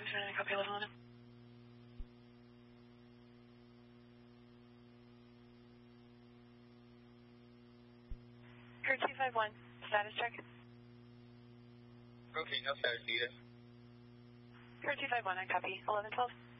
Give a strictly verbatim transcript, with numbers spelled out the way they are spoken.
Officer, I copy eleven eleven. Crew two five one, status check. Okay, no status, see you. Crew two five one, I copy eleven twelve.